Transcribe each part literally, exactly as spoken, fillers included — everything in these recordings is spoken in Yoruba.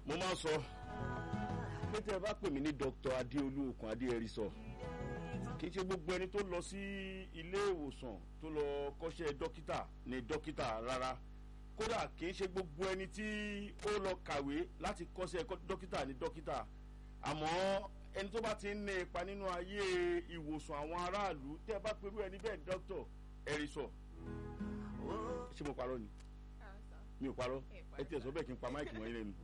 mo máa ń sọ pé tẹ́ ẹ bá pè mí ní Dr. Adéolú Okùn Adéẹrísọ kì í ṣe gbogbo ẹni tó lọ sí ilé ìwòsàn tó lọ kọ́ṣẹ́ dókítà ní dókítà rárá kódà kì í ṣe gbogbo ẹni tí ó lọ kàwé láti kọ́ṣẹ́ dókítà ní dókítà àmọ́ ẹni tó bá ti ń ní ipa nínú ayé ìwòsàn àwọn aráàlú tẹ́ ẹ bá pẹ̀lú ẹni bẹ́ẹ̀ Dr. Ẹrísọ ṣé mo parọ́ ni mi ò parọ́ ẹ tiẹ̀ sọ bẹ́ẹ̀ kí n pa máìkì wọ́n lẹ́nu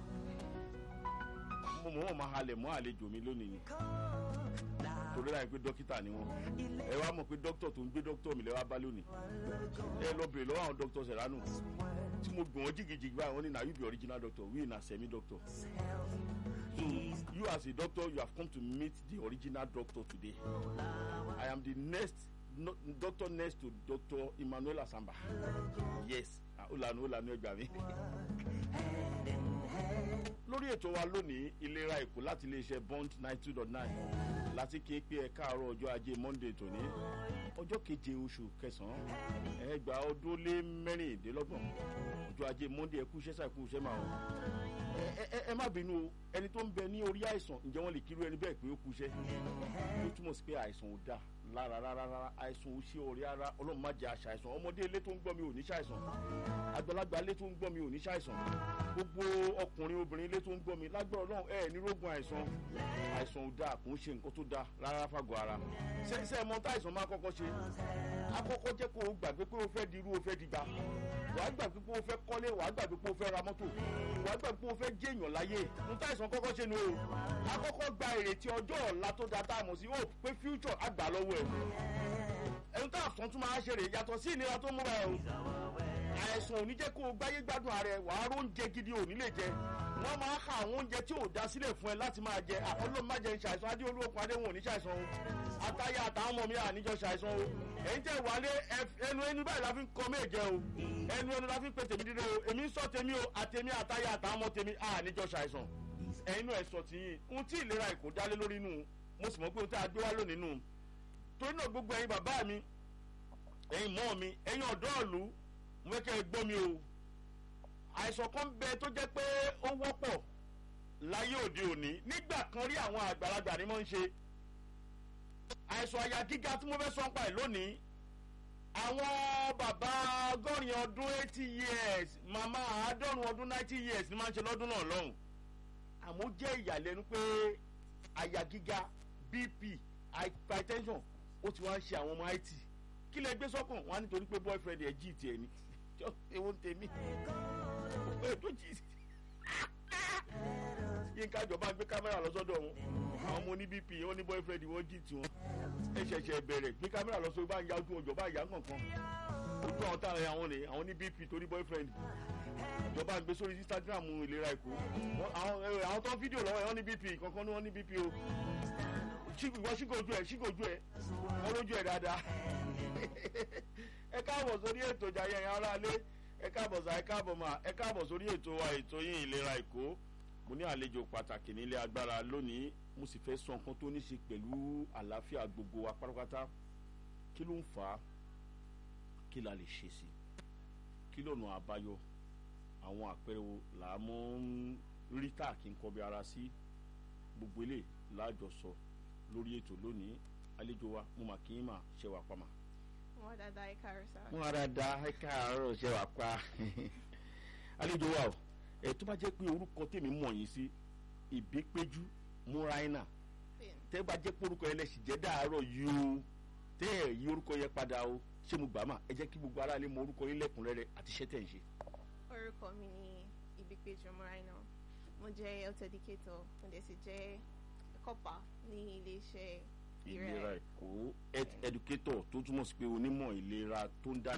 mo mọ̀ wọ́n máa halẹ̀ mọ́ àlejò mi lónìí ni torí láì pé dókítà ni wọ́n ẹ wá mọ̀ pé dókítà tó ń gbé dókítà mi lẹ́wọ́ bá lónìí ẹ lọ bèrè lọ́wọ́ àwọn dókítà Serrano tí mo gbọ̀n wọ́n jìgìjìgì báyìí wọ́n ní na you be original doctor we na semi doctor so you as a doctor you have come to meet the original doctor today I am the next no, doctor next to Doctor Emmanuel Asamba yes olànà olànà ẹgbàá mi lórí ètò wa lónìí ìlera èkó láti iléeṣẹ́ Bond ninety two dot nine láti kí n pé ẹ káàárọ̀ ọjọ́ ajé Monday tòní ọjọ́ keje oṣù kẹsàn-án ẹgbàá ọdún lé mẹ́rìndínlọ́gbọ̀n ọjọ́ ajé Monday ẹkú iṣẹ́ sàkú iṣẹ́ máa wọ̀ ẹ má bínú ẹni tó ń bẹ ní orí àìsàn ǹjẹ́ wọ́n lè kírú ẹni bẹ́ẹ̀ pé ó kú iṣẹ́ ó túmọ̀ sí pé àìsàn ò dáa lára rárá rárá àìsàn ò ṣe orí ara ọlọ́run má jẹ́ àṣàìsàn ọmọdé ilé tó ń gbọ́ mi ò ní ṣàìsàn àgbàlagbà ilé tó ń gbọ́ mi ò ní ṣàìsàn gbogbo ọkùnrin obìnrin ilé tó ń gbọ́ mi lágbára ọlọ́run ẹ ní rógun àìsàn àìsàn ò dáa kò ń ṣe nǹkan tó dáa rárá fàgọ́ ara ṣe mọ tá àìsàn máa kọ́kọ́ ṣe àkọ́kọ́ jẹ́ kó o gbàgbé pé o fẹ́ di irú o fẹ́ di gbà wàá gbàgbé pé o fẹ́ kọ́lé wàá gbàgbé pé o fẹ́ ra mọ́tò wàá gbàgbé pé o fẹ́ jẹ́ èèyàn láyé n tá àìsàn kọ́kọ́ ṣe ni o àkọ́kọ́ gba ìrètí ọjọ́ ọ̀la tó dáa tá a mọ̀ sí hope pé future àgbà lọ́wọ́ ẹ̀ ẹni tá àsán tún máa ṣe rè yàtọ̀ sí ìnira tó múra ẹ̀ o àìsàn ò ní jẹ́ kó o gbáyé gbádùn ara ẹ̀ wàá róúnjẹ gidi ò ní lè jẹ wọ́n máa ka àwọn oúnjẹ tí ò dá sílẹ̀ fún ẹ láti máa jẹ àkọlọ́ má jẹ ṣàìsàn Adéolú Okùn Adéhùn ò ní ṣàìsàn o àtàyà àtàwọn ọmọ mi àníjọ ṣàìsàn o ẹ̀yin tẹ́ wálé ẹnu ẹnu báyìí la fi ń kọ́ méje o ẹnu ẹnu la fi ń pè tèmi dídé o èmi ń sọ tèmi o àtèmi àtàyà àtàwọn ọmọ tèmi àníjọ ṣàìsàn ẹ̀yin náà ẹ sọ tiyín ohun tí ìlera èkó dálé lórí nù mo sì mọ̀ pé ohun tí a gbé wá lónìí nù torí náà gbogbo ẹ̀yin bàbá mi ẹ̀yin mọ́ mi ẹ̀yin ọ̀dọ́ ìlú mo fẹ́ kẹ́ ẹ gbọ́ mi o àìsàn kan bẹ tó jẹ́ pé ó wọ́pọ̀ láyé òde òní nígbà kan rí àwọn àgbàlagbà ni mo ń ṣe àìsàn àyà gíga tí mo fẹ́ sọ ń pa ẹ̀ lónìí àwọn bàbá ọgọ́rin ọdún eighty years màmá àádọ́rùn ọdún ninety years ni máa ń ṣe lọ́dún náà lọ́hùn àmọ́ jẹ́ ìyàlẹ́nu pé àyà gíga B P hypertension ó ti wá ń ṣe àwọn ọmọ I T kí lẹ gbé sọ́kàn wọn á nítorí pé boyfriend ẹ̀ jí tiẹ̀ ni jọ ewo ń tèmi ètò jí Yínká ìjọba gbé kámẹ́rà lọ sọ́dọ̀ wọn àwọn ọmọ ní B P wọn ní boyfriend wọn jí tiwọn ẹ ṣẹ̀ṣẹ̀ bẹ̀rẹ̀ gbé kámẹ́rà lọ sọ́dọ̀ bá ń ya ojú ọjọ́ bá yà kankan ojú àwọn táwọn àwọn ni àwọn ní B P torí boyfriend ìjọba ń gbé sórí Instagram ìlera èkó àwọn tó ń fídíò lọ́wọ́ ẹ̀ wọ́n ní B P kankan ní wọ́n ní B P o wọ́n ṣígòjú ẹ̀ ṣígòjú ẹ̀ wọ́n lójú ẹ̀ dáadáa ẹ káàbọ̀ sórí ètò Jayé ẹ̀yin aráalé ẹ káàbọ̀ sá ẹ káàbọ̀ mà ẹ káàbọ̀ sórí ètò wa ètò yín ìlera èkó mo ní àlejò pàtàkì nílé agbára lónìí mo sì fẹ́ sọ nǹkan tó ní ṣe pẹ̀lú àlàáfíà gbogbo wa pátápátá kí ló ń fà á kí la lè ṣe sí kí lọ́nà àbáyọ àwọn àpẹẹrẹ wo là á mọ́ ń rí tá kí n kọbi ara sí gbogbo ilé lájọsọ lórí ètò lónìí àlejò wa mo mà kí n mà ṣe wà pa mà. wọ́n dáadáa ẹ káàárọ̀ sá. wọ́n dáadáa ẹ káàárọ̀ ṣe wà pa àlejò wa o ẹ tó bá jẹ́ pé orúkọ tèmi mọ̀ yín sí Ìbípéjú Múráínà tẹ́ bá jẹ́ pé orúkọ yẹn lẹ́sìn jẹ́ dàárọ̀ yìí o tẹ́ ẹ̀ yí orúkọ yẹn padà o ṣé mo gbà mà ẹ jẹ́ kí gbogbo aráàlú mọ orúkọ yín lẹ́kùnrẹ́rẹ́ àti iṣẹ́ tẹ̀ ń ṣe. orúkọ mi ni Ìbípéjú Múráínà mo jẹ́ health educator mo dẹ̀ sì jẹ́ kọ́pà ní iléeṣẹ́ ìlera èkó health educator tó túmọ̀ sí pé onímọ̀ ìlera tó ń dá